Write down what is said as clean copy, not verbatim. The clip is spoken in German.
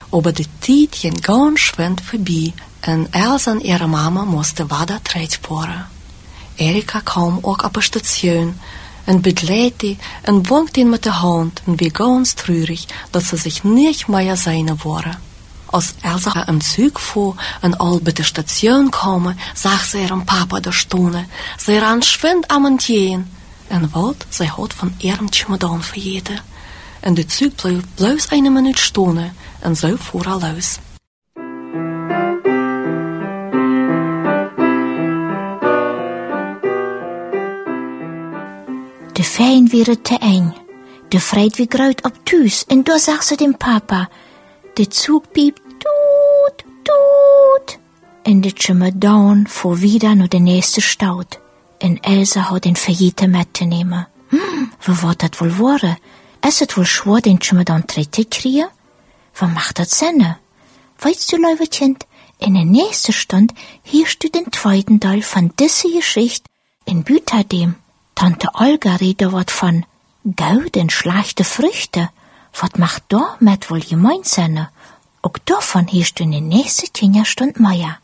Aber die Zeit ging ganz schwind vorbei und Elsa und ihre Mama mussten weiter fahren. Erika kam auch auf die Station und begleitet die und winkt ihn mit der Hand und war ganz traurig, dass sie sich nicht mehr sehen wollen. Als Elsa im Zug fuhr und all bei der Station kam, sah sie ihren Papa da stehen. Sie ran schwind am Entgehen und wollte, sie hat von ihrem Chemodan verjeden. Und der Zug blieb bloß eine Minute stehen und so fuhr er los. De Ferien wäre te eng. De Freit wie groot op thuis. En da zag ze dem Papa. De Zug piept, toet, toet. En de Chemodan fuhr wieder naar de nächste Stadt. En Elsa hat den Verjete mitzunehmen. Wo wird das wohl worden? Ist es wohl schwer, den Chemodan zu kriegen? Wo macht das Sinn? Weißt du, Leuwertchen, in der nächsten Stunde hörst du den zweiten Teil von dieser Geschichte in Büterdem. Tante Olga redet wat von Gold und schlechte Früchte. Was macht da mit wohl gemeint sein? Auch davon hörst du in der nächsten 10 Stunden mehr.